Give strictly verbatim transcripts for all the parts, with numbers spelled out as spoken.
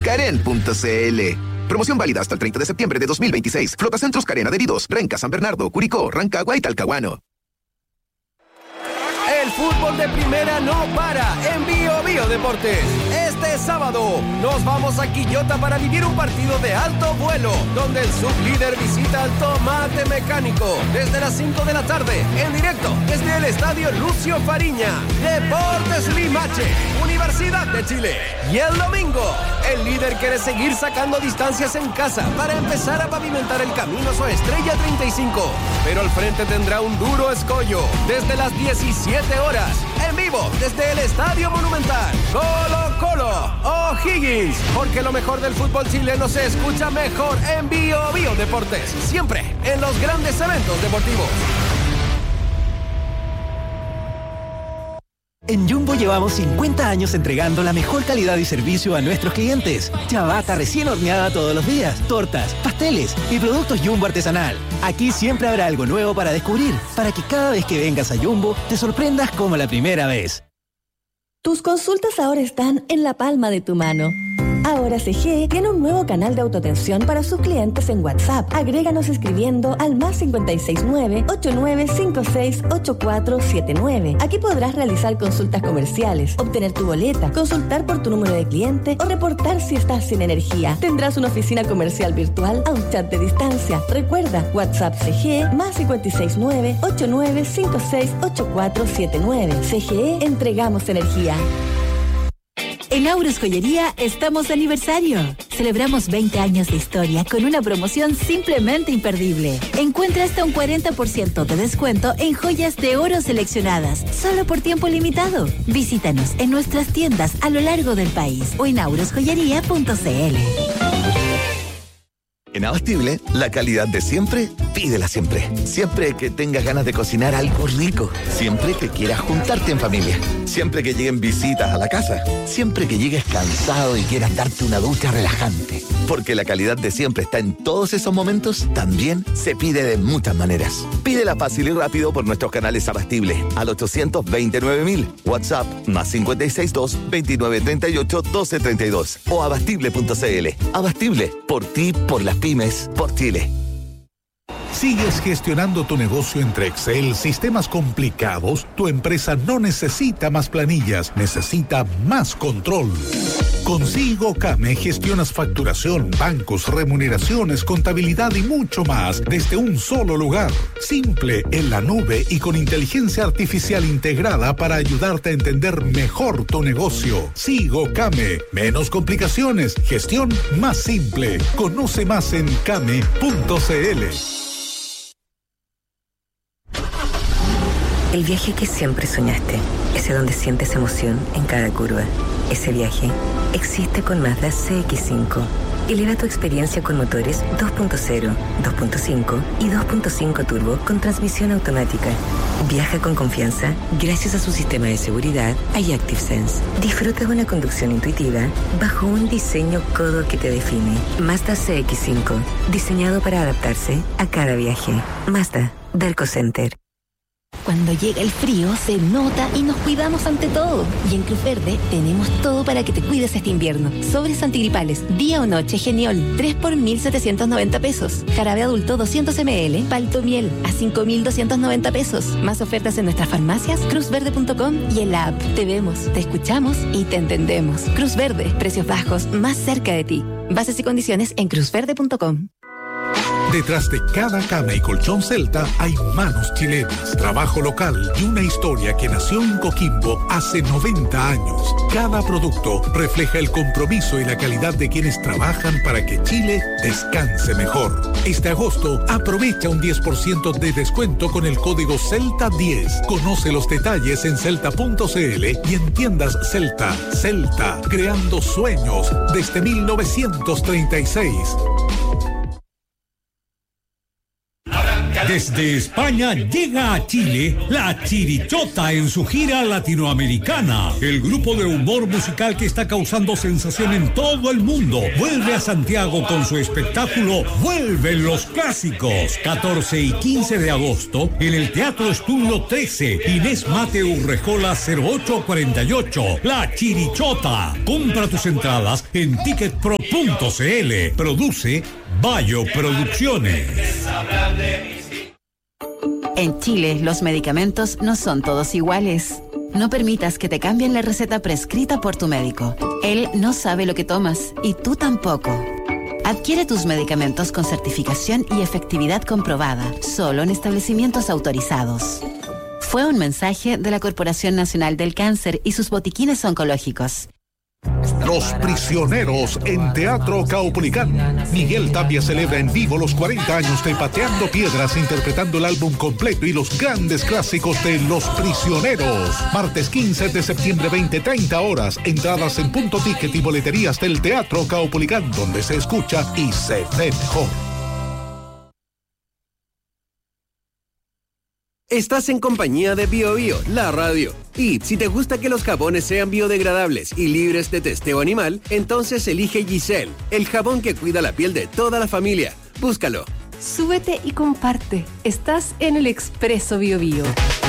Karen punto c l. Promoción válida hasta el treinta de septiembre de dos mil veintiséis. Flotacentros Karen adheridos. Renca, San Bernardo, Curicó, Rancagua y Talcahuano. El fútbol de primera no para en Bio Bio Deportes. Este sábado nos vamos a Quillota para vivir un partido de alto vuelo, donde el sublíder visita al Tomate Mecánico desde las cinco de la tarde, en directo desde el Estadio Lucio Fariña. Deportes Limache, Universidad de Chile. Y el domingo, el líder quiere seguir sacando distancias en casa para empezar a pavimentar el camino a su estrella treinta y cinco. Pero al frente tendrá un duro escollo desde las diecisiete horas, en vivo desde el Estadio Monumental. Colo Colo O'Higgins, porque lo mejor del fútbol chileno se escucha mejor en Bio Bio Deportes, siempre en los grandes eventos deportivos. En Jumbo llevamos cincuenta años entregando la mejor calidad y servicio a nuestros clientes. Ciabatta recién horneada todos los días, tortas, pasteles y productos Jumbo artesanal. Aquí siempre habrá algo nuevo para descubrir, para que cada vez que vengas a Jumbo te sorprendas como la primera vez. Tus consultas ahora están en la palma de tu mano. Ahora C G E tiene un nuevo canal de autoatención para sus clientes en WhatsApp. Agréganos escribiendo al más cinco seis nueve, ocho nueve cinco seis, ocho cuatro siete nueve. Aquí podrás realizar consultas comerciales, obtener tu boleta, consultar por tu número de cliente o reportar si estás sin energía. Tendrás una oficina comercial virtual a un chat de distancia. Recuerda, WhatsApp C G E más cinco seis nueve, ocho nueve cinco seis, ocho cuatro siete nueve. C G E, entregamos energía. En Auros Joyería estamos de aniversario. Celebramos veinte años de historia con una promoción simplemente imperdible. Encuentra hasta un cuarenta por ciento de descuento en joyas de oro seleccionadas, solo por tiempo limitado. Visítanos en nuestras tiendas a lo largo del país o en auros joyería punto c l. En Abastible, la calidad de siempre, pídela siempre. Siempre que tengas ganas de cocinar algo rico. Siempre que quieras juntarte en familia. Siempre que lleguen visitas a la casa. Siempre que llegues cansado y quieras darte una ducha relajante. Porque la calidad de siempre está en todos esos momentos, también se pide de muchas maneras. Pídela fácil y rápido por nuestros canales Abastible al ochocientos veintinueve mil. WhatsApp más cinco seis dos, veintinueve treinta y ocho, doce treinta y dos o abastible punto c l. Abastible, por ti, por las pymes, por Chile. ¿Sigues gestionando tu negocio entre Excel, sistemas complicados? Tu empresa no necesita más planillas, necesita más control. Con SigoCame gestionas facturación, bancos, remuneraciones, contabilidad y mucho más desde un solo lugar. Simple, en la nube y con inteligencia artificial integrada para ayudarte a entender mejor tu negocio. SigoCame. Menos complicaciones, gestión más simple. Conoce más en came punto c l. El viaje que siempre soñaste, ese donde sientes emoción en cada curva. Ese viaje existe con Mazda C X cinco. Eleva tu experiencia con motores dos punto cero, dos punto cinco y dos punto cinco turbo con transmisión automática. Viaja con confianza gracias a su sistema de seguridad iActive Sense. Disfruta de una conducción intuitiva bajo un diseño codo que te define. Mazda C X cinco, diseñado para adaptarse a cada viaje. Mazda, Derco Center. Cuando llega el frío, se nota y nos cuidamos ante todo. Y en Cruz Verde tenemos todo para que te cuides este invierno. Sobres antigripales, día o noche Geniol, tres por mil setecientos noventa pesos. Jarabe adulto doscientos mililitros, Palto Miel, a cinco mil doscientos noventa pesos. Más ofertas en nuestras farmacias, cruz verde punto com y en la app. Te vemos, te escuchamos y te entendemos. Cruz Verde, precios bajos, más cerca de ti. Bases y condiciones en cruz verde punto com. Detrás de cada cama y colchón Celta hay manos chilenas, trabajo local y una historia que nació en Coquimbo hace noventa años. Cada producto refleja el compromiso y la calidad de quienes trabajan para que Chile descanse mejor. Este agosto aprovecha un diez por ciento de descuento con el código Celta diez. Conoce los detalles en celta punto c l y en tiendas Celta. Celta, creando sueños desde mil novecientos treinta y seis. Desde España llega a Chile La Chirichota en su gira latinoamericana. El grupo de humor musical que está causando sensación en todo el mundo vuelve a Santiago con su espectáculo Vuelven los Clásicos. catorce y quince de agosto en el Teatro Estudio trece, Inés Mate Urrejola cero ocho cuarenta y ocho. La Chirichota. Compra tus entradas en ticketpro punto cl. Produce Bayo Producciones. En Chile, los medicamentos no son todos iguales. No permitas que te cambien la receta prescrita por tu médico. Él no sabe lo que tomas y tú tampoco. Adquiere tus medicamentos con certificación y efectividad comprobada, solo en establecimientos autorizados. Fue un mensaje de la Corporación Nacional del Cáncer y sus botiquines oncológicos. Los Prisioneros en Teatro Caupolicán. Miguel Tapia celebra en vivo los cuarenta años de Pateando Piedras, interpretando el álbum completo y los grandes clásicos de Los Prisioneros. Martes quince de septiembre, veinte treinta horas. Entradas en Punto Ticket y boleterías del Teatro Caupolicán, donde se escucha y se ve mejor. Estás en compañía de Bio Bio, la radio. Y si te gusta que los jabones sean biodegradables y libres de testeo animal, entonces elige Giselle, el jabón que cuida la piel de toda la familia. Búscalo. Súbete y comparte. Estás en el Expreso Bio Bio.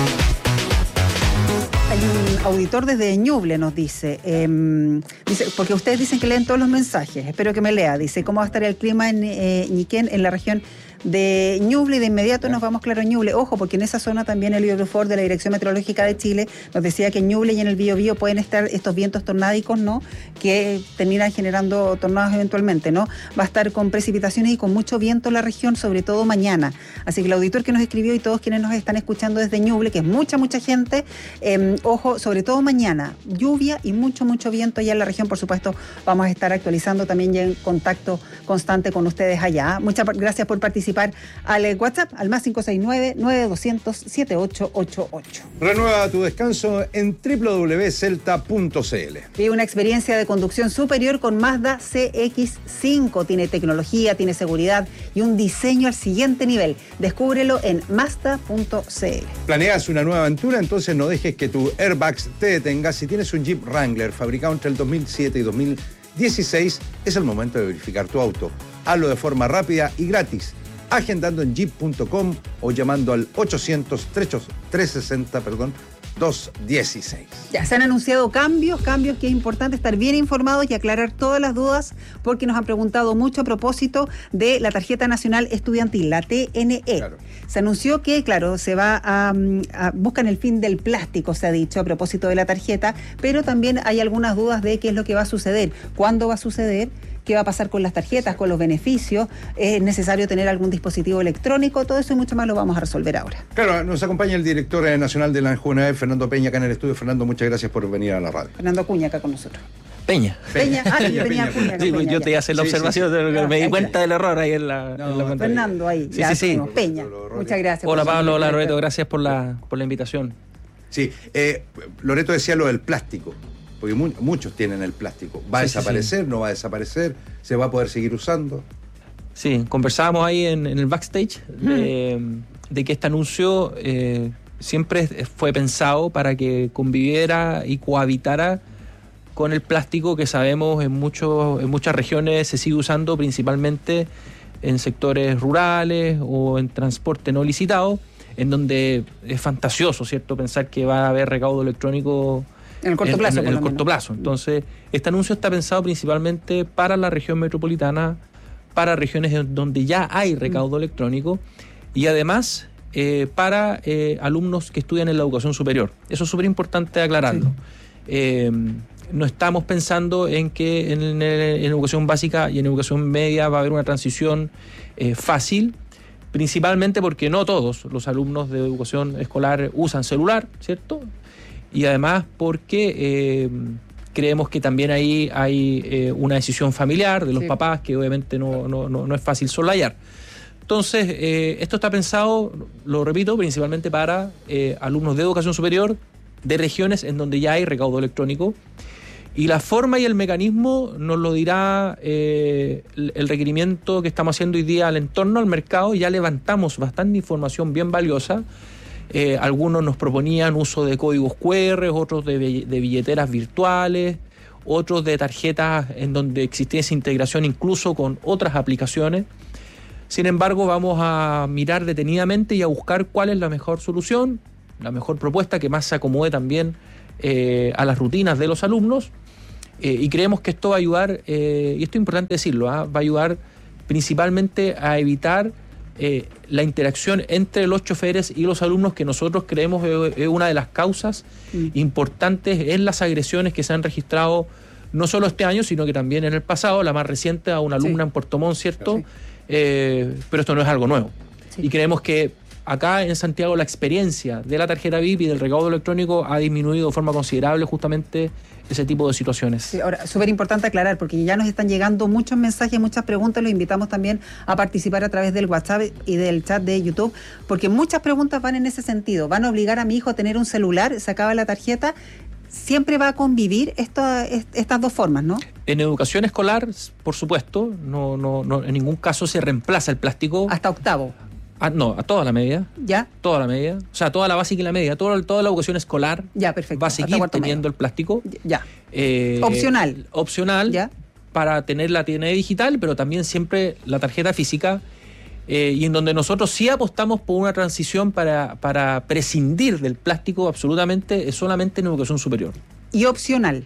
Hay un auditor desde Ñuble, nos dice, eh, dice, porque ustedes dicen que leen todos los mensajes, espero que me lea. Dice, ¿cómo va a estar el clima en eh, Ñiquén, en la región de Ñuble? Y de inmediato nos vamos, claro, a Ñuble. Ojo, porque en esa zona también el Hidrofor de la Dirección Meteorológica de Chile nos decía que en Ñuble y en el Biobío pueden estar estos vientos tornádicos, ¿no?, que terminan generando tornados eventualmente, ¿no? Va a estar con precipitaciones y con mucho viento en la región, sobre todo mañana. Así que el auditor que nos escribió y todos quienes nos están escuchando desde Ñuble, que es mucha, mucha gente, eh, ojo, sobre todo mañana, lluvia y mucho, mucho viento allá en la región. Por supuesto, vamos a estar actualizando también ya en contacto constante con ustedes allá. Muchas gracias por participar al WhatsApp, al más cinco seis nueve, nueve dos cero cero, siete ocho ocho ocho. Renueva tu descanso en doble u doble u doble u punto celta punto c l. Vive una experiencia de conducción superior con Mazda C X cinco. Tiene tecnología, tiene seguridad y un diseño al siguiente nivel. Descúbrelo en mazda punto c l. ¿Planeas una nueva aventura? Entonces no dejes que tu airbags te detenga. Si tienes un Jeep Wrangler fabricado entre el dos mil siete y dos mil dieciséis, es el momento de verificar tu auto. Hazlo de forma rápida y gratis, agendando en jeep punto com o llamando al ochocientos, trescientos sesenta, perdón, doscientos dieciséis. Ya se han anunciado cambios, cambios que es importante estar bien informados y aclarar todas las dudas, porque nos han preguntado mucho a propósito de la tarjeta nacional estudiantil, la T N E. Claro. Se anunció que, claro, se va a, a buscan el fin del plástico, se ha dicho, a propósito de la tarjeta, pero también hay algunas dudas de qué es lo que va a suceder, cuándo va a suceder, qué va a pasar con las tarjetas, con los beneficios, es necesario tener algún dispositivo electrónico, todo eso y mucho más lo vamos a resolver ahora. Claro, nos acompaña el director nacional de la Juventud, Fernando Peña, acá en el estudio. Fernando, muchas gracias por venir a la radio. Fernando Acuña acá con nosotros. Peña. Peña, ah, yo tenía Acuña. Sí, Peña, yo te iba a hacer la sí, observación, sí, sí. Me di cuenta del error ahí en la, no, en la pantalla. Fernando ahí, sí, ya sí, sí. Peña, muchas gracias. Hola Pablo, hola Loreto, gracias por la, por la invitación. Sí, eh, Loreto decía lo del plástico, porque mu- muchos tienen el plástico. ¿Va a sí, desaparecer? Sí, sí. ¿No va a desaparecer? ¿Se va a poder seguir usando? Sí, conversábamos ahí en, en el backstage mm. de, de que este anuncio eh, siempre fue pensado para que conviviera y cohabitara con el plástico que sabemos en, muchos, en muchas regiones se sigue usando, principalmente en sectores rurales o en transporte no licitado, en donde es fantasioso, ¿cierto?, pensar que va a haber recaudo electrónico en el corto plazo. En, en, en el corto plazo. Entonces, este anuncio está pensado principalmente para la región metropolitana, para regiones donde ya hay recaudo mm. electrónico y además eh, para eh, alumnos que estudian en la educación superior. Eso es súper importante aclararlo. Sí. Eh, no estamos pensando en que en, en, en educación básica y en educación media va a haber una transición eh, fácil, principalmente porque no todos los alumnos de educación escolar usan celular, ¿cierto? Y además porque eh, creemos que también ahí hay eh, una decisión familiar de los sí. papás que obviamente no, no, no, no es fácil soslayar. Entonces, eh, esto está pensado, lo repito, principalmente para eh, alumnos de educación superior de regiones en donde ya hay recaudo electrónico Y la forma y el mecanismo nos lo dirá eh, el, el requerimiento que estamos haciendo hoy día al entorno, al mercado. Ya levantamos bastante información bien valiosa. Eh, algunos nos proponían uso de códigos cu erre, otros de, de billeteras virtuales, otros de tarjetas en donde existiese integración incluso con otras aplicaciones. Sin embargo, vamos a mirar detenidamente y a buscar cuál es la mejor solución, la mejor propuesta que más se acomode también eh, a las rutinas de los alumnos. Eh, y creemos que esto va a ayudar, eh, y esto es importante decirlo, ¿eh? va a ayudar principalmente a evitar eh, la interacción entre los choferes y los alumnos, que nosotros creemos es eh, una de las causas mm. importantes en las agresiones que se han registrado no solo este año, sino que también en el pasado. La más reciente a una alumna sí. en Puerto Montt, ¿cierto? Sí. Eh, pero esto no es algo nuevo. Sí. Y creemos que acá en Santiago la experiencia de la tarjeta V I P y del recaudo electrónico ha disminuido de forma considerable justamente ese tipo de situaciones. Sí, ahora, súper importante aclarar, porque ya nos están llegando muchos mensajes, muchas preguntas. Los invitamos también a participar a través del WhatsApp y del chat de YouTube, porque muchas preguntas van en ese sentido. ¿Van a obligar a mi hijo a tener un celular? ¿Se acaba la tarjeta? ¿Siempre va a convivir esto, estas dos formas, no? En educación escolar, por supuesto, no, no, no, en ningún caso se reemplaza el plástico. ¿Hasta octavo? Ah, no, a toda la media. ¿Ya? Toda la media. O sea, toda la básica y la media. Toda, toda la educación escolar ya, perfecto. va a seguir teniendo medio. el plástico. Ya. Eh, opcional. Opcional. Ya. Para tener la T N E digital, pero también siempre la tarjeta física. Eh, y en donde nosotros sí apostamos por una transición para, para prescindir del plástico absolutamente, es solamente en educación superior. ¿Y opcional?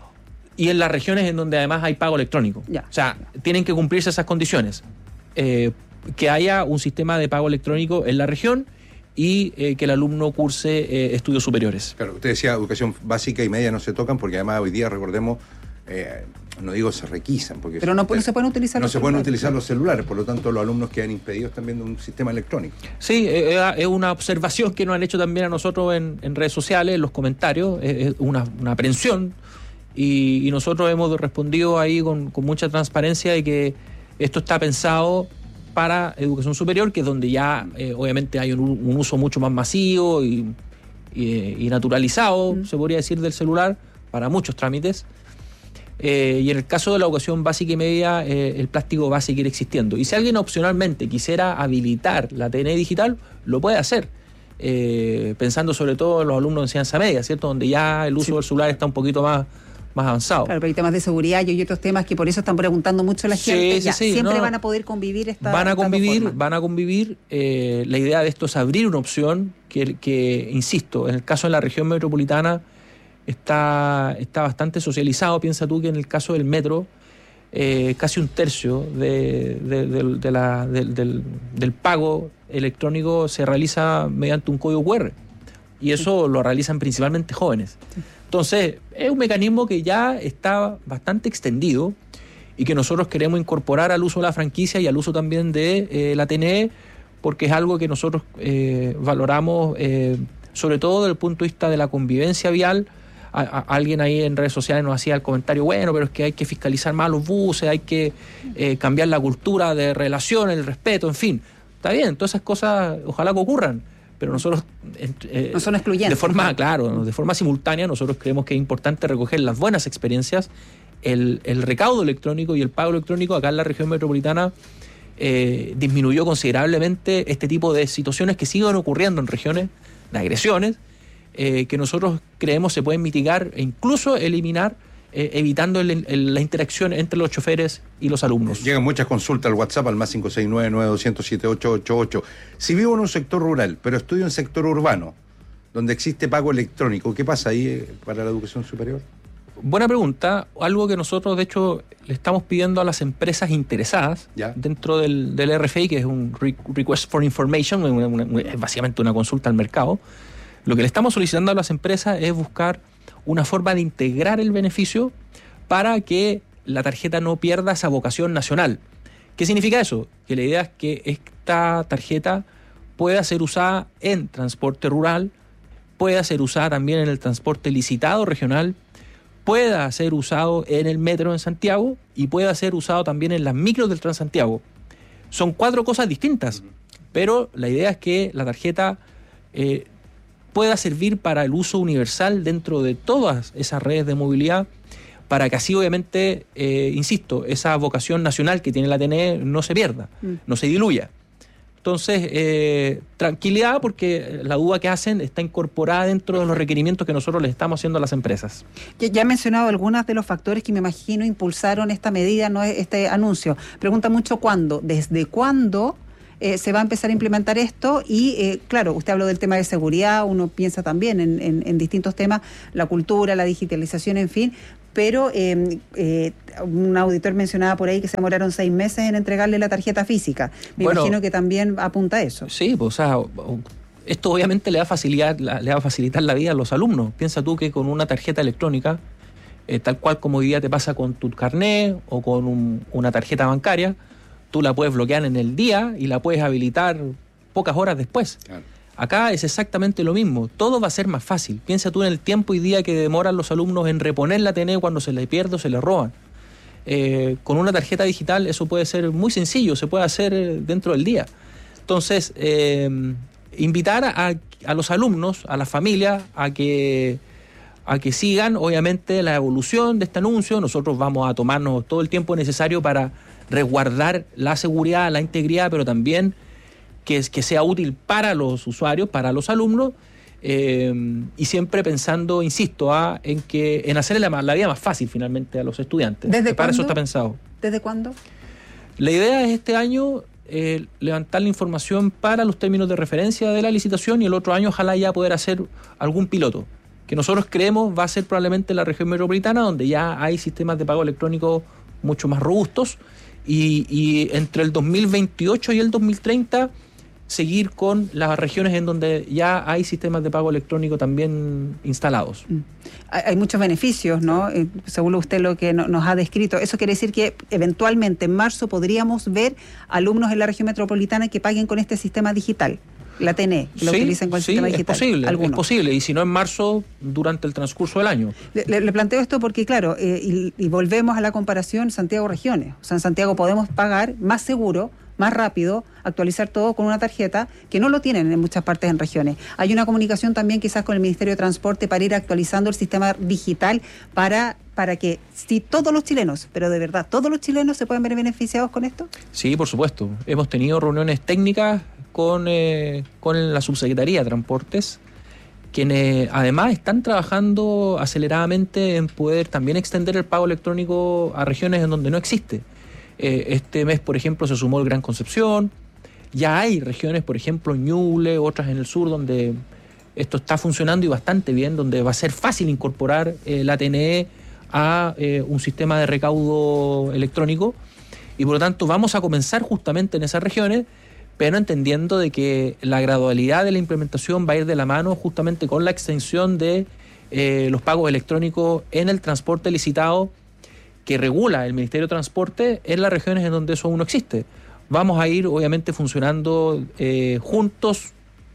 Y en las regiones en donde además hay pago electrónico. Ya. O sea, tienen que cumplirse esas condiciones. Eh, que haya un sistema de pago electrónico en la región y eh, que el alumno curse eh, estudios superiores. Claro, usted decía educación básica y media no se tocan, porque además hoy día, recordemos, eh, no digo se requisan, porque pero no, no se pueden utilizar no los se pueden celulares. utilizar los celulares, por lo tanto los alumnos quedan impedidos también de un sistema electrónico. Sí, eh, es una observación que nos han hecho también a nosotros en, en redes sociales, en los comentarios, es eh, una, una aprehensión, y, y nosotros hemos respondido ahí con, con mucha transparencia de que esto está pensado para educación superior, que es donde ya eh, obviamente hay un, un uso mucho más masivo y, y, y naturalizado, mm. se podría decir, del celular para muchos trámites. Eh, y en el caso de la educación básica y media, eh, el plástico va a seguir existiendo. Y si alguien opcionalmente quisiera habilitar la T N E digital, lo puede hacer, eh, pensando sobre todo en los alumnos de enseñanza media, ¿cierto? Donde ya el uso sí. del celular está un poquito más más avanzado. Claro, pero hay temas de seguridad y hay otros temas que por eso están preguntando mucho la gente. Sí, ya, sí, sí, siempre no, van a poder convivir esta Van a convivir, van a convivir. Eh, la idea de esto es abrir una opción que, que, insisto, en el caso de la región metropolitana está, está bastante socializado. Piensa tú que en el caso del metro, eh, casi un tercio de, de, de, de la, de, del, del pago electrónico se realiza mediante un código cu erre. Y eso sí. lo realizan principalmente jóvenes. Sí. Entonces, es un mecanismo que ya está bastante extendido y que nosotros queremos incorporar al uso de la franquicia y al uso también de eh, la T N E, porque es algo que nosotros eh, valoramos, eh, sobre todo desde el punto de vista de la convivencia vial. A, a, alguien ahí en redes sociales nos hacía el comentario, bueno, pero es que hay que fiscalizar más los buses, hay que eh, cambiar la cultura de relación, el respeto, en fin. Está bien, todas esas cosas ojalá que ocurran. Pero nosotros eh, no son excluyentes. De forma, claro, de forma simultánea, nosotros creemos que es importante recoger las buenas experiencias, el, el recaudo electrónico y el pago electrónico. Acá en la región metropolitana eh, disminuyó considerablemente este tipo de situaciones que siguen ocurriendo en regiones de agresiones, eh, que nosotros creemos se pueden mitigar e incluso eliminar, eh, evitando el, el, la interacción entre los choferes y los alumnos. Llegan muchas consultas al WhatsApp al más cinco seis nueve, nueve dos cero siete, ocho ocho ocho. Si vivo en un sector rural, pero estudio en un sector urbano, donde existe pago electrónico, ¿qué pasa ahí para la educación superior? Buena pregunta. Algo que nosotros, de hecho, le estamos pidiendo a las empresas interesadas ¿Ya? dentro del, del R F I, que es un Request for Information, una, una, es básicamente una consulta al mercado. Lo que le estamos solicitando a las empresas es buscar una forma de integrar el beneficio para que la tarjeta no pierda esa vocación nacional. ¿Qué significa eso? Que la idea es que esta tarjeta pueda ser usada en transporte rural, pueda ser usada también en el transporte licitado regional, pueda ser usado en el metro en Santiago y pueda ser usado también en las micros del Transantiago. Son cuatro cosas distintas, pero la idea es que la tarjeta eh, pueda servir para el uso universal dentro de todas esas redes de movilidad, para que así obviamente, eh, insisto, esa vocación nacional que tiene la A T N E no se pierda, mm. no se diluya. Entonces, eh, tranquilidad, porque la duda que hacen está incorporada dentro de los requerimientos que nosotros les estamos haciendo a las empresas. Ya, ya he mencionado algunos de los factores que me imagino impulsaron esta medida, no este anuncio. Pregunta mucho cuándo, desde cuándo eh, se va a empezar a implementar esto y, eh, claro, usted habló del tema de seguridad, uno piensa también en, en, en distintos temas, la cultura, la digitalización, en fin, pero eh, eh, un auditor mencionaba por ahí que se demoraron seis meses en entregarle la tarjeta física. Me bueno, imagino que también apunta a eso. Sí, pues, o sea, esto obviamente le va a facilitar, le va a facilitar la vida a los alumnos. Piensa tú que con una tarjeta electrónica, eh, tal cual como hoy día te pasa con tu carnet o con un, una tarjeta bancaria, tú la puedes bloquear en el día y la puedes habilitar pocas horas después. Claro. Acá es exactamente lo mismo, todo va a ser más fácil. Piensa tú en el tiempo y día que demoran los alumnos en reponer la A T N E cuando se les pierde o se les roban. Eh, con una tarjeta digital eso puede ser muy sencillo, se puede hacer dentro del día. Entonces, eh, invitar a, a los alumnos, a las familias, a que, a que sigan obviamente la evolución de este anuncio. Nosotros vamos a tomarnos todo el tiempo necesario para resguardar la seguridad, la integridad, pero también Que, que sea útil para los usuarios, para los alumnos, eh, y siempre pensando, insisto, ah, en que en hacerle la, la vida más fácil finalmente a los estudiantes. ¿Desde para cuándo? Eso está pensado. ¿Desde cuándo? La idea es este año eh, levantar la información para los términos de referencia de la licitación y el otro año ojalá ya poder hacer algún piloto, que nosotros creemos va a ser probablemente la región metropolitana, donde ya hay sistemas de pago electrónico mucho más robustos, y, y entre el dos mil veintiocho y el dos mil treinta seguir con las regiones en donde ya hay sistemas de pago electrónico también instalados. Mm. Hay, hay muchos beneficios, ¿no? Eh, según usted lo que no, nos ha descrito. Eso quiere decir que eventualmente en marzo podríamos ver alumnos en la región metropolitana que paguen con este sistema digital, la A T N E, que lo sí, utilicen con el sí, sistema digital. Es posible, algunos. es posible, y si no en marzo, durante el transcurso del año. Le, le planteo esto porque, claro, eh, y, y volvemos a la comparación Santiago-regiones. O sea, en Santiago podemos pagar más seguro, más rápido, actualizar todo con una tarjeta que no lo tienen en muchas partes en regiones. Hay una comunicación también quizás con el Ministerio de Transporte para ir actualizando el sistema digital para, para que si todos los chilenos, pero de verdad, todos los chilenos se pueden ver beneficiados con esto. Sí, por supuesto. Hemos tenido reuniones técnicas con, eh, con la Subsecretaría de Transportes, quienes además están trabajando aceleradamente en poder también extender el pago electrónico a regiones en donde no existe. Este mes, por ejemplo, se sumó el Gran Concepción. Ya hay regiones, por ejemplo, Ñuble, otras en el sur, donde esto está funcionando y bastante bien, donde va a ser fácil incorporar eh, la A T N E a eh, un sistema de recaudo electrónico. Y por lo tanto vamos a comenzar justamente en esas regiones, pero entendiendo de que la gradualidad de la implementación va a ir de la mano justamente con la extensión de eh, los pagos electrónicos en el transporte licitado que regula el Ministerio de Transporte en las regiones en donde eso aún no existe. Vamos a ir obviamente funcionando eh, juntos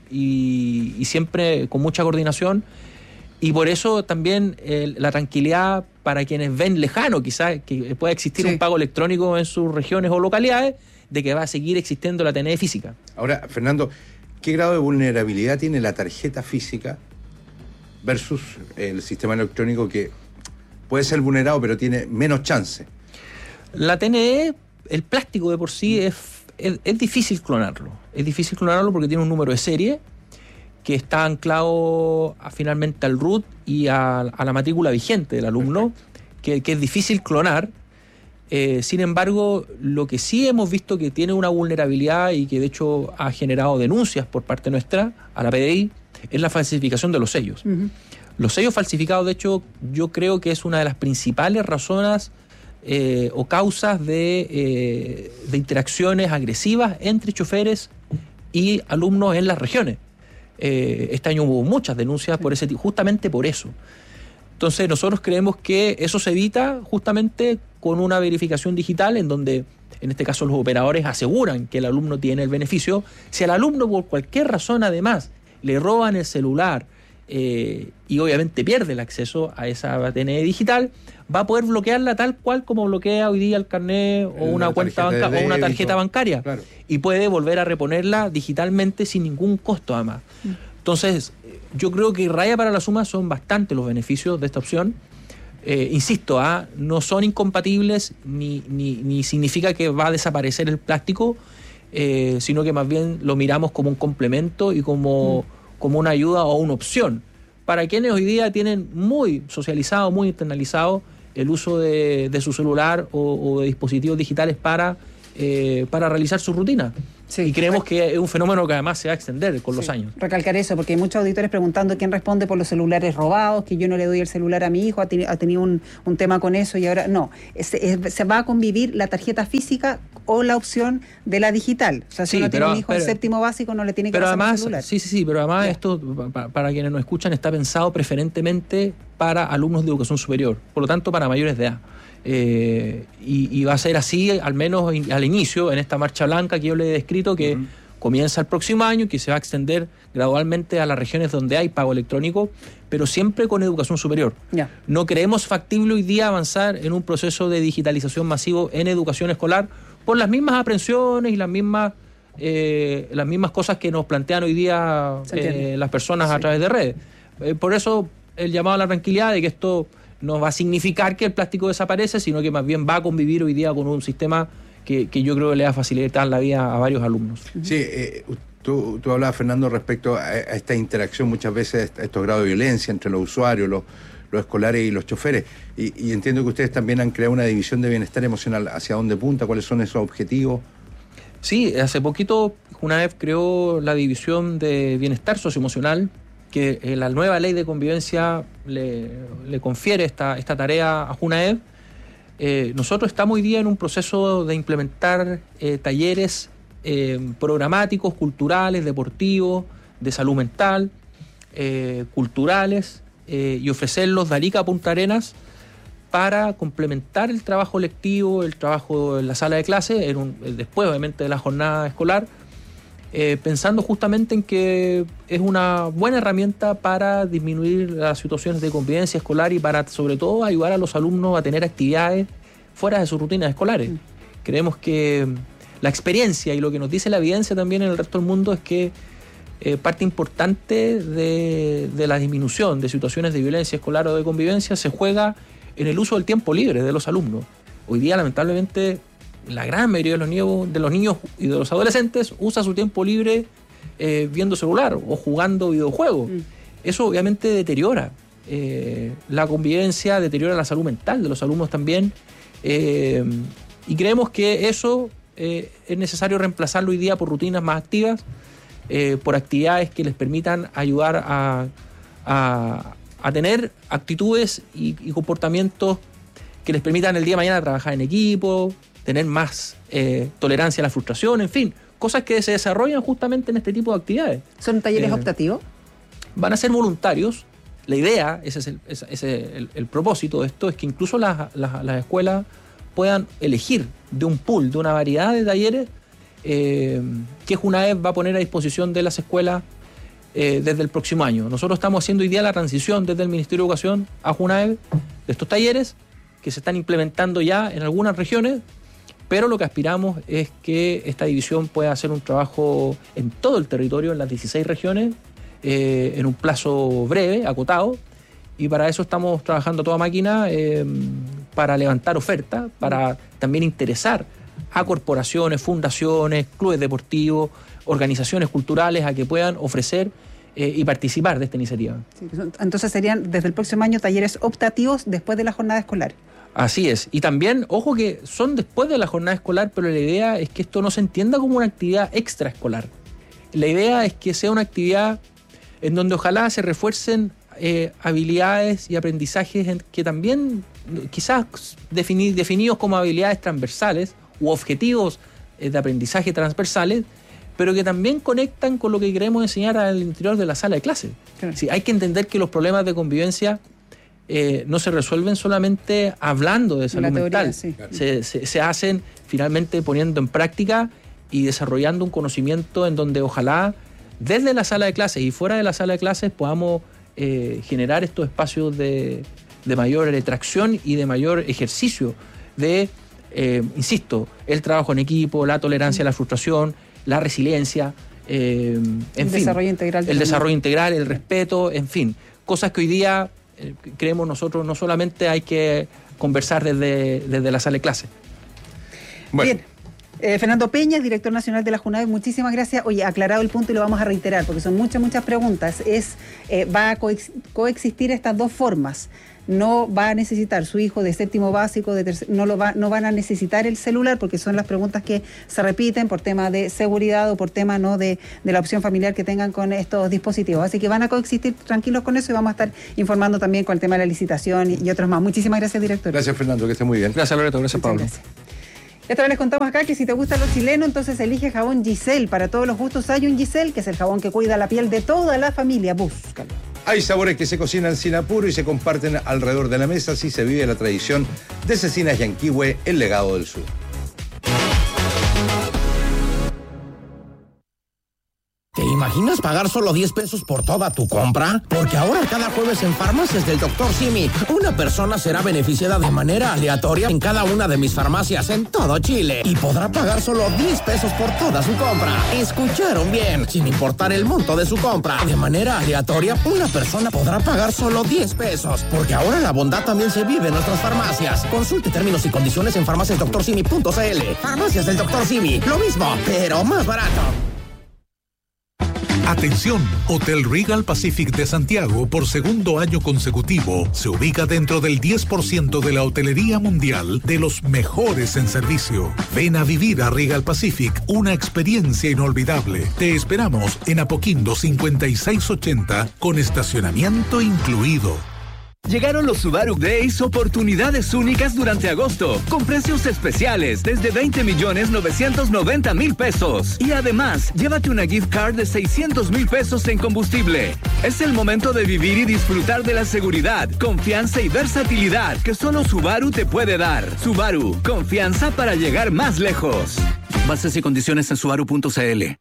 y, y siempre con mucha coordinación, y por eso también eh, la tranquilidad para quienes ven lejano quizás que pueda existir sí. un pago electrónico en sus regiones o localidades, de que va a seguir existiendo la A T N E física. Ahora, Fernando, ¿qué grado de vulnerabilidad tiene la tarjeta física versus el sistema electrónico que puede ser vulnerado, pero tiene menos chance? La A T N E, el plástico de por sí, es, es, es difícil clonarlo. Es difícil clonarlo porque tiene un número de serie que está anclado a, finalmente al root y a, a la matrícula vigente del alumno, que, que es difícil clonar. Eh, sin embargo, lo que sí hemos visto que tiene una vulnerabilidad y que de hecho ha generado denuncias por parte nuestra a la P D I es la falsificación de los sellos. Uh-huh. Los sellos falsificados, de hecho, yo creo que es una de las principales razones eh, o causas de, eh, de interacciones agresivas entre choferes y alumnos en las regiones. Eh, este año hubo muchas denuncias por ese, justamente por eso. Entonces nosotros creemos que eso se evita justamente con una verificación digital en donde, en este caso, los operadores aseguran que el alumno tiene el beneficio. Si al alumno por cualquier razón además le roban el celular eh, y obviamente pierde el acceso a esa A T N E digital, va a poder bloquearla tal cual como bloquea hoy día el carnet o una, una cuenta banca o una tarjeta bancaria, claro. Y puede volver a reponerla digitalmente sin ningún costo además. Entonces, yo creo que raya para la suma son bastante los beneficios de esta opción. Eh, insisto, ¿ah? no son incompatibles ni, ni, ni significa que va a desaparecer el plástico, eh, sino que más bien lo miramos como un complemento y como, mm. como una ayuda o una opción para quienes hoy día tienen muy socializado, muy internalizado el uso de, de su celular o, o de dispositivos digitales para, eh, para realizar su rutina. Sí, y creemos que es un fenómeno que además se va a extender con sí, los años. Recalcar eso, porque hay muchos auditores preguntando quién responde por los celulares robados, que yo no le doy el celular a mi hijo, ha, teni- ha tenido un, un tema con eso y ahora no. Es, es, se va a convivir la tarjeta física o la opción de la digital. O sea, si sí, uno pero, tiene un hijo pero, en séptimo básico, no le tiene que pero pasar además, el celular. Sí, sí, sí, pero además yeah. esto, para, para quienes nos escuchan, está pensado preferentemente para alumnos de educación superior, por lo tanto para mayores de edad. Eh, y, y va a ser así, al menos in, al inicio, en esta marcha blanca que yo le he descrito, que uh-huh. comienza el próximo año, que se va a extender gradualmente a las regiones donde hay pago electrónico, pero siempre con educación superior. Yeah. No creemos factible hoy día avanzar en un proceso de digitalización masivo en educación escolar por las mismas aprensiones y las mismas, eh, las mismas cosas que nos plantean hoy día eh, las personas sí. a través de redes. Eh, por eso el llamado a la tranquilidad de que esto no va a significar que el plástico desaparece, sino que más bien va a convivir hoy día con un sistema que, que yo creo que le va a facilitar la vida a varios alumnos. Sí, eh, tú, tú hablabas, Fernando, respecto a, a esta interacción muchas veces, a estos grados de violencia entre los usuarios, los, los escolares y los choferes. Y, y entiendo que ustedes también han creado una división de bienestar emocional. ¿Hacia dónde punta? ¿Cuáles son esos objetivos? Sí, hace poquito JUNAEV creó la división de bienestar socioemocional, que eh, la nueva ley de convivencia le, le confiere esta, esta tarea a JUNAEV. Eh, nosotros estamos hoy día en un proceso de implementar eh, talleres eh, programáticos, culturales, deportivos, de salud mental, eh, culturales, eh, y ofrecerlos de Arica a Punta Arenas para complementar el trabajo lectivo, el trabajo en la sala de clase, en un, después obviamente de la jornada escolar, Eh, pensando justamente en que es una buena herramienta para disminuir las situaciones de convivencia escolar y para, sobre todo, ayudar a los alumnos a tener actividades fuera de sus rutinas escolares. Mm. Creemos que la experiencia y lo que nos dice la evidencia también en el resto del mundo es que eh, parte importante de, de la disminución de situaciones de violencia escolar o de convivencia se juega en el uso del tiempo libre de los alumnos. Hoy día, lamentablemente, la gran mayoría de los niños, de los niños y de los adolescentes usa su tiempo libre eh, viendo celular o jugando videojuegos. Mm. Eso obviamente deteriora eh, la convivencia, deteriora la salud mental de los alumnos también. Eh, y creemos que eso eh, es necesario reemplazarlo hoy día por rutinas más activas, eh, por actividades que les permitan ayudar a, a, a tener actitudes y, y comportamientos que les permitan el día de mañana trabajar en equipo, tener más eh, tolerancia a la frustración, en fin, cosas que se desarrollan justamente en este tipo de actividades. ¿Son talleres eh, optativos? Van a ser voluntarios. La idea, ese es el, ese, ese, el, el propósito de esto, es que incluso las, las, las escuelas puedan elegir de un pool, de una variedad de talleres eh, que JUNAEV va a poner a disposición de las escuelas eh, desde el próximo año. Nosotros estamos haciendo hoy día la transición desde el Ministerio de Educación a JUNAEV de estos talleres que se están implementando ya en algunas regiones, pero lo que aspiramos es que esta división pueda hacer un trabajo en todo el territorio, en las dieciséis regiones, eh, en un plazo breve, acotado, y para eso estamos trabajando a toda máquina eh, para levantar oferta, para también interesar a corporaciones, fundaciones, clubes deportivos, organizaciones culturales a que puedan ofrecer eh, y participar de esta iniciativa. Sí, entonces serían desde el próximo año talleres optativos después de la jornada escolar. Así es. Y también, ojo que son después de la jornada escolar, pero la idea es que esto no se entienda como una actividad extraescolar. La idea es que sea una actividad en donde ojalá se refuercen eh, habilidades y aprendizajes en, que también quizás defini- definidos como habilidades transversales u objetivos eh, de aprendizaje transversales, pero que también conectan con lo que queremos enseñar al interior de la sala de clase. Claro. Sí, hay que entender que los problemas de convivencia Eh, no se resuelven solamente hablando de salud teoría, mental, sí. se, se, se hacen finalmente poniendo en práctica y desarrollando un conocimiento en donde ojalá desde la sala de clases y fuera de la sala de clases podamos eh, generar estos espacios de, de mayor tracción y de mayor ejercicio de, eh, insisto, el trabajo en equipo, la tolerancia a la frustración, la resiliencia, eh, en el fin, desarrollo integral el desarrollo integral, el respeto, en fin, cosas que hoy día eh, creemos nosotros, no solamente hay que conversar desde, desde la sala de clase. Bueno. Bien. Eh, Fernando Peña, director nacional de la JUNAVE, muchísimas gracias. Oye, aclarado el punto y lo vamos a reiterar porque son muchas, muchas preguntas. Es, eh, va a coex- coexistir estas dos formas. No va a necesitar su hijo de séptimo básico, de tercer, no, lo va, no van a necesitar el celular porque son las preguntas que se repiten por tema de seguridad o por tema no de, de la opción familiar que tengan con estos dispositivos. Así que van a coexistir tranquilos con eso y vamos a estar informando también con el tema de la licitación y, y otros más. Muchísimas gracias, director. Gracias, Fernando, que esté muy bien. Gracias, Loreto. Gracias, Pablo. Gracias. Esta vez les contamos acá que si te gusta lo chileno, entonces elige jabón Giselle. Para todos los gustos hay un Giselle, que es el jabón que cuida la piel de toda la familia. Búscalo. Hay sabores que se cocinan sin apuro y se comparten alrededor de la mesa, así se vive la tradición de Cecinas Yanquihue, el legado del sur. ¿Te imaginas pagar solo diez pesos por toda tu compra? Porque ahora cada jueves en Farmacias del doctor Simi, una persona será beneficiada de manera aleatoria en cada una de mis farmacias en todo Chile y podrá pagar solo diez pesos por toda su compra. ¿Escucharon bien? Sin importar el monto de su compra. De manera aleatoria, una persona podrá pagar solo diez pesos. Porque ahora la bondad también se vive en nuestras farmacias. Consulte términos y condiciones en farmacias doctor simi punto c l. Farmacias del doctor Simi, lo mismo, pero más barato. Atención, Hotel Regal Pacific de Santiago, por segundo año consecutivo, se ubica dentro del diez por ciento de la hotelería mundial de los mejores en servicio. Ven a vivir a Regal Pacific una experiencia inolvidable. Te esperamos en Apoquindo cincuenta y seis ochenta con estacionamiento incluido. Llegaron los Subaru Days, oportunidades únicas durante agosto, con precios especiales desde veinte millones novecientos noventa mil pesos. Y además, llévate una gift card de seiscientos mil pesos en combustible. Es el momento de vivir y disfrutar de la seguridad, confianza y versatilidad que solo Subaru te puede dar. Subaru, confianza para llegar más lejos. Bases y condiciones en subaru punto c l.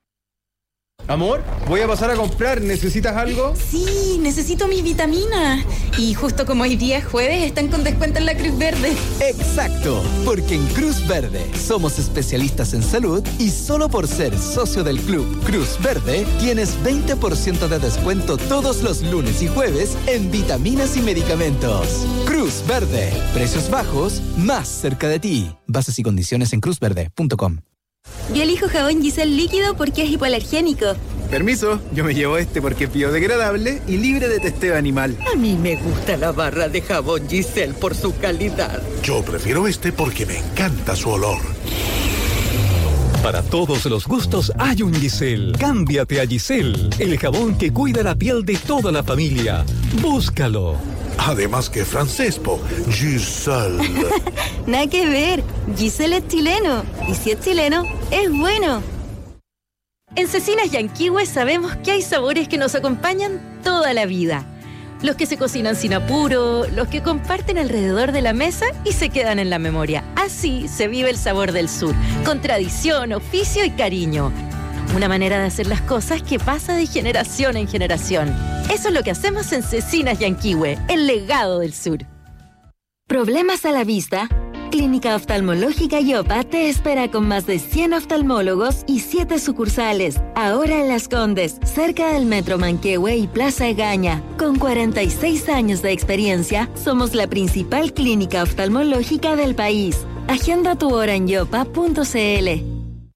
Amor, voy a pasar a comprar. ¿Necesitas algo? Sí, necesito mis vitaminas. Y justo como hoy día es jueves, están con descuento en la Cruz Verde. Exacto, porque en Cruz Verde somos especialistas en salud y solo por ser socio del club Cruz Verde tienes veinte por ciento de descuento todos los lunes y jueves en vitaminas y medicamentos. Cruz Verde, precios bajos, más cerca de ti. Bases y condiciones en cruz verde punto com. Yo elijo jabón Giselle líquido porque es hipoalergénico. Permiso, yo me llevo este porque es biodegradable y libre de testeo animal. A mí me gusta la barra de jabón Giselle por su calidad. Yo prefiero este porque me encanta su olor. Para todos los gustos hay un Giselle. Cámbiate a Giselle, el jabón que cuida la piel de toda la familia. Búscalo. Además que francés, po. Giselle. Nada que ver. Giselle es chileno. Y si es chileno, es bueno. En Cecinas Yanquihue sabemos que hay sabores que nos acompañan toda la vida. Los que se cocinan sin apuro, los que comparten alrededor de la mesa y se quedan en la memoria. Así se vive el sabor del sur, con tradición, oficio y cariño. Una manera de hacer las cosas que pasa de generación en generación. Eso es lo que hacemos en Cecinas Yanquihue, el legado del sur. ¿Problemas a la vista? Clínica Oftalmológica Yopa te espera con más de cien oftalmólogos y siete sucursales. Ahora en Las Condes, cerca del Metro Manquehue y Plaza Egaña. Con cuarenta y seis años de experiencia, somos la principal clínica oftalmológica del país. Agenda tu hora en yopa punto c l.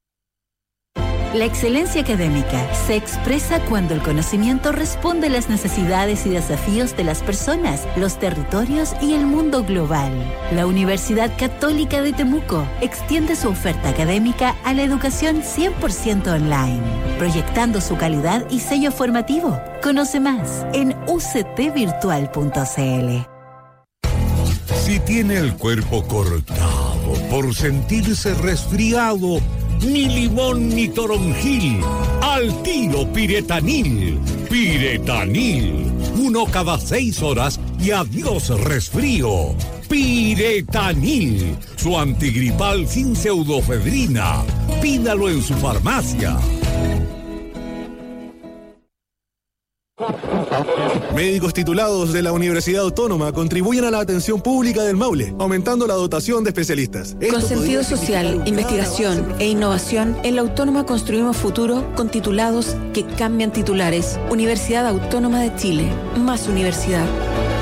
La excelencia académica se expresa cuando el conocimiento responde a las necesidades y desafíos de las personas, los territorios y el mundo global. La Universidad Católica de Temuco extiende su oferta académica a la educación cien por ciento online, proyectando su calidad y sello formativo. Conoce más en u c t virtual punto c l. Si tiene el cuerpo cortado por sentirse resfriado, ni limón ni toronjil, al tiro Piretanil. Piretanil, uno cada seis horas y adiós resfrío. Piretanil, su antigripal sin pseudofedrina. Pídalo en su farmacia. Médicos titulados de la Universidad Autónoma contribuyen a la atención pública del Maule, aumentando la dotación de especialistas. Con sentido social, investigación e innovación, en la Autónoma construimos futuro con titulados que cambian titulares. Universidad Autónoma de Chile. Más universidad.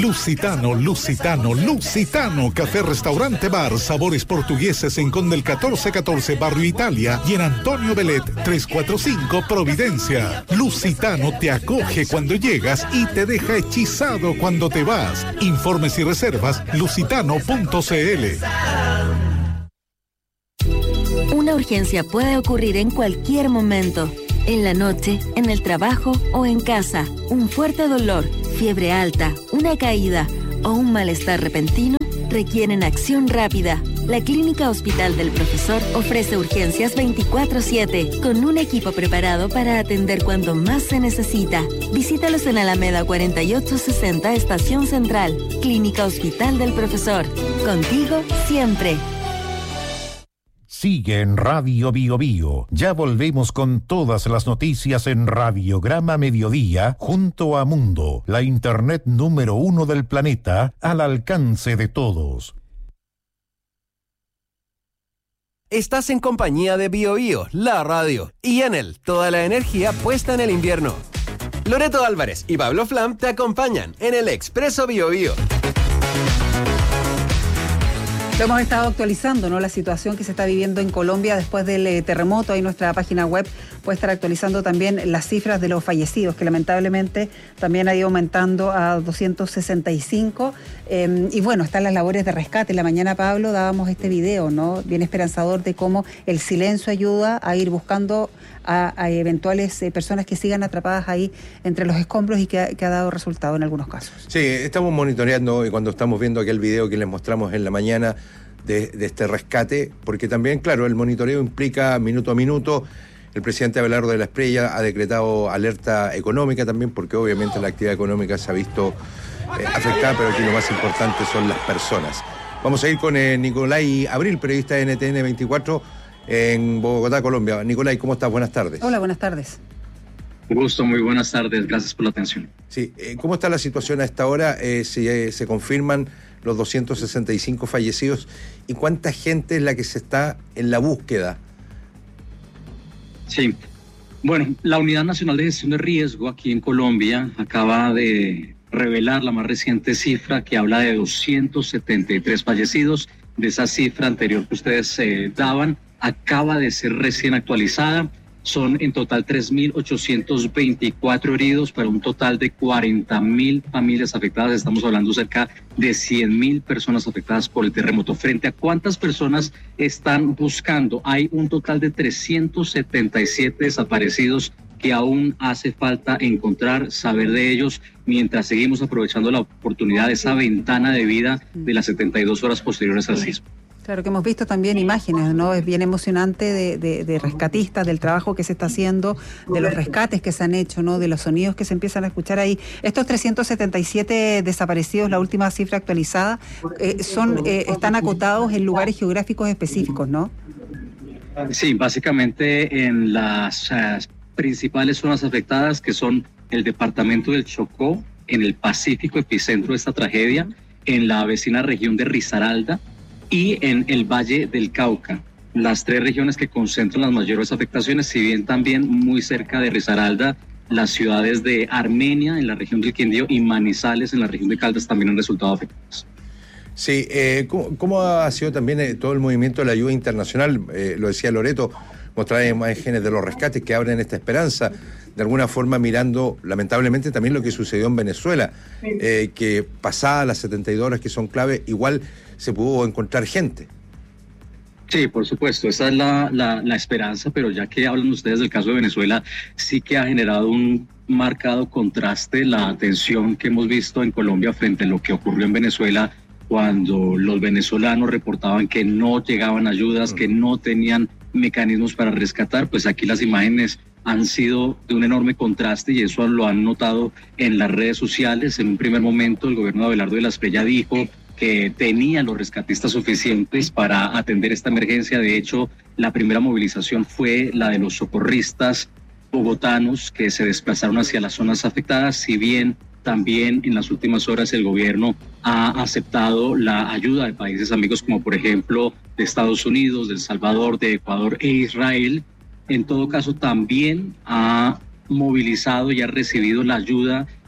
Lusitano, Lusitano, Lusitano, café, restaurante, bar, sabores portugueses en Conde el catorce catorce, Barrio Italia, y en Antonio Belet trescientos cuarenta y cinco, Providencia. Lusitano te acoge cuando llegas y te deja hechizado cuando te vas. Informes y reservas, lusitano punto c l. Una urgencia puede ocurrir en cualquier momento. En la noche, en el trabajo o en casa. Un fuerte dolor, fiebre alta, una caída o un malestar repentino requieren acción rápida. La Clínica Hospital del Profesor ofrece urgencias veinticuatro siete con un equipo preparado para atender cuando más se necesita. Visítalos en Alameda cuarenta y ocho sesenta, Estación Central. Clínica Hospital del Profesor. Contigo siempre. Sigue en Radio Bio Bio. Ya volvemos con todas las noticias en Radiograma Mediodía junto a Mundo, la internet número uno del planeta, al alcance de todos. Estás en compañía de Bio Bio, la radio, y Enel, toda la energía puesta en el invierno. Loreto Álvarez y Pablo Flam te acompañan en el Expreso Bio Bio. Lo hemos estado actualizando, ¿no? La situación que se está viviendo en Colombia después del eh, terremoto. Ahí nuestra página web puede estar actualizando también las cifras de los fallecidos, que lamentablemente también ha ido aumentando a doscientos sesenta y cinco. Eh, y bueno, están las labores de rescate. En la mañana, Pablo, dábamos este video, ¿no? Bien esperanzador de cómo el silencio ayuda a ir buscando a, a eventuales eh, personas que sigan atrapadas ahí entre los escombros y que ha, que ha dado resultado en algunos casos. Sí, estamos monitoreando y cuando estamos viendo aquel video que les mostramos en la mañana de, de este rescate, porque también, claro, el monitoreo implica minuto a minuto. El presidente Abelardo de la Espriella ha decretado alerta económica también, porque obviamente la actividad económica se ha visto eh, afectada, pero aquí lo más importante son las personas. Vamos a ir con eh, Nicolai Abril, periodista de N T N veinticuatro en Bogotá, Colombia. Nicolai, ¿cómo estás? Buenas tardes. Hola, buenas tardes. Un gusto, muy buenas tardes, gracias por la atención. Sí, eh, ¿cómo está la situación a esta hora? Eh, si eh, se confirman los doscientos sesenta y cinco fallecidos, ¿y cuánta gente es la que se está en la búsqueda? Sí, bueno, la Unidad Nacional de Gestión de Riesgo aquí en Colombia acaba de revelar la más reciente cifra que habla de doscientos setenta y tres fallecidos. De esa cifra anterior que ustedes eh, daban, acaba de ser recién actualizada. Son en total tres mil ochocientos veinticuatro heridos para un total de cuarenta mil familias afectadas. Estamos hablando cerca de cien mil personas afectadas por el terremoto. ¿Frente a cuántas personas están buscando? Hay un total de trescientos setenta y siete desaparecidos que aún hace falta encontrar, saber de ellos, mientras seguimos aprovechando la oportunidad de esa ventana de vida de las setenta y dos horas posteriores al sismo. Claro, que hemos visto también imágenes, ¿no? Es bien emocionante de, de, de rescatistas, del trabajo que se está haciendo, de los rescates que se han hecho, ¿no? De los sonidos que se empiezan a escuchar ahí. Estos trescientos setenta y siete desaparecidos, la última cifra actualizada, eh, son eh, están acotados en lugares geográficos específicos, ¿no? Sí, básicamente en las uh, principales zonas afectadas, que son el departamento del Chocó, en el Pacífico, epicentro de esta tragedia, en la vecina región de Risaralda, y en el Valle del Cauca, las tres regiones que concentran las mayores afectaciones, si bien también muy cerca de Risaralda, las ciudades de Armenia, en la región del Quindío, y Manizales, en la región de Caldas, también han resultado afectadas. Sí, eh, ¿cómo, ¿cómo ha sido también eh, todo el movimiento de la ayuda internacional? Eh, lo decía Loreto, mostrar imágenes de los rescates que abren esta esperanza, de alguna forma mirando, lamentablemente, también lo que sucedió en Venezuela, eh, que pasadas las setenta y dos horas que son clave, igual se pudo encontrar gente. Sí, por supuesto, esa es la, la, la esperanza, pero ya que hablan ustedes del caso de Venezuela, sí que ha generado un marcado contraste la tensión que hemos visto en Colombia frente a lo que ocurrió en Venezuela, cuando los venezolanos reportaban que no llegaban ayudas, que no tenían mecanismos para rescatar. Pues aquí las imágenes han sido de un enorme contraste y eso lo han notado en las redes sociales. En un primer momento el gobierno de Abelardo de la Espriella dijo que tenía los rescatistas suficientes para atender esta emergencia. De hecho, la primera movilización fue la de los socorristas bogotanos que se desplazaron hacia las zonas afectadas, si bien también en las últimas horas el gobierno ha aceptado la ayuda de países amigos como por ejemplo de Estados Unidos, de El Salvador, de Ecuador e Israel. En todo caso también ha movilizado y ha recibido la ayuda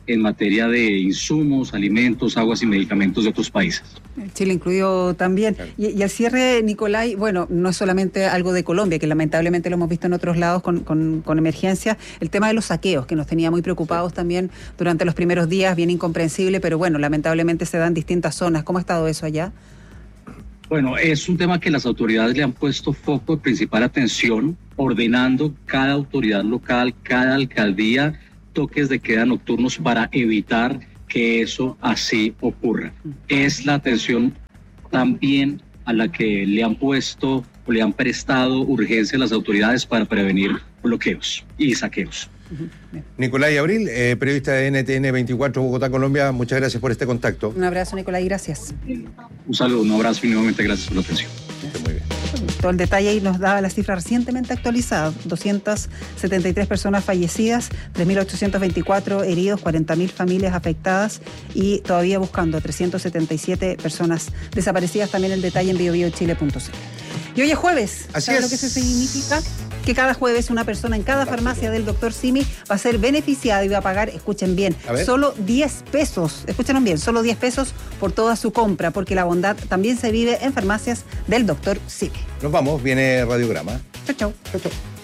en materia de insumos, alimentos, aguas y medicamentos de otros países. Chile incluido también. Y, y al cierre, Nicolai, bueno, no es solamente algo de Colombia, que lamentablemente lo hemos visto en otros lados con, con, con emergencia, el tema de los saqueos, que nos tenía muy preocupados también durante los primeros días, bien incomprensible, pero bueno, lamentablemente se da en distintas zonas. ¿Cómo ha estado eso allá? Bueno, es un tema que las autoridades le han puesto foco de principal atención, ordenando cada autoridad local, cada alcaldía, toques de queda nocturnos para evitar que eso así ocurra. Es la atención también a la que le han puesto o le han prestado urgencia a las autoridades para prevenir bloqueos y saqueos. Nicolai Abril, eh, periodista de N T N veinticuatro Bogotá, Colombia, muchas gracias por este contacto. Un abrazo, Nicolai, gracias. Un saludo, un abrazo y nuevamente gracias por la atención. Muy bien. Todo el detalle ahí nos daba la cifra recientemente actualizada: doscientas setenta y tres personas fallecidas, tres mil ochocientos veinticuatro heridos, cuarenta mil familias afectadas y todavía buscando a trescientas setenta y siete personas desaparecidas. También el detalle en bio bio chile punto c l. Y hoy es jueves. Así ¿Sabes es. lo que eso significa? Que cada jueves una persona en cada farmacia del doctor Simi va a ser beneficiada y va a pagar, escuchen bien, solo diez pesos, escucharon bien, solo diez pesos por toda su compra, porque la bondad también se vive en farmacias del doctor Simi. Nos vamos, viene Radiograma. Chau, chau. Chau, chau.